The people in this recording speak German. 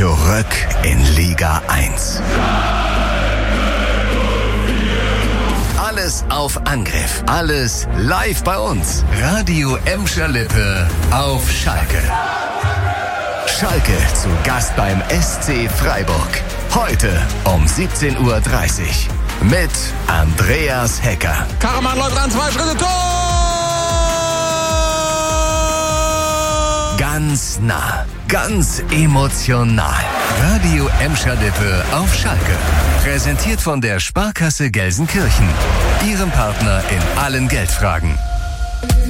Zurück in Liga 1. Alles auf Angriff. Alles live bei uns. Radio Emscher Lippe auf Schalke. Schalke zu Gast beim SC Freiburg. Heute um 17:30 Uhr. Mit Andreas Hecker. Karaman läuft an, 2 Schritte, Tor! Ganz nah, ganz emotional. Radio Emscher Lippe auf Schalke. Präsentiert von der Sparkasse Gelsenkirchen. Ihrem Partner in allen Geldfragen.